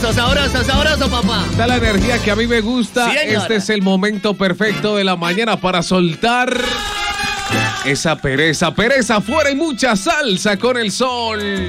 Sabroso, sabroso, sabroso, papá. Está la energía que a mí me gusta. Sí, señora. Este es el momento perfecto de la mañana para soltar esa pereza. Pereza fuera y mucha salsa con el sol.